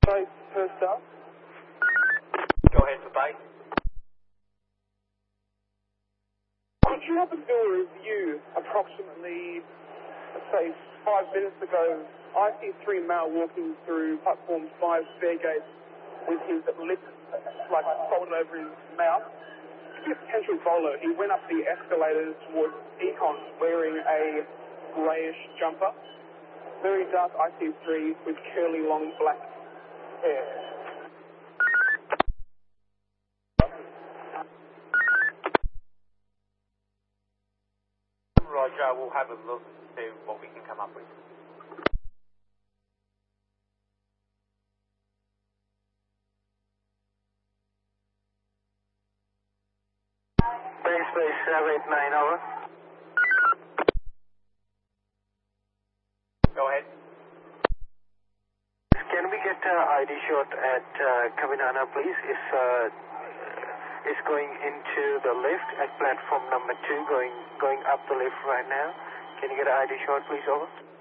Base, first up. Go ahead for base. Could you happen to do a review approximately, let's say, 5 minutes ago? I see 3 male walking through platform 5 stairgate with his lips like folded over his mouth. Could be a potential bowler. He went up the escalators towards Econ wearing a greyish jumper. Very dark IC3 with curly long black hair. Roger, we'll have a look and see what we can come up with. Base 789, over. Go ahead. Can we get an ID shot at Kaminana, please? It's going into the lift at platform number 2, going up the lift right now. Can you get an ID shot, please, over?